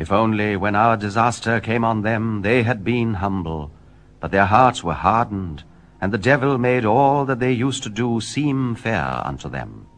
If only when our disaster came on them they had been humble, but their hearts were hardened, and the devil made all that they used to do seem fair unto them.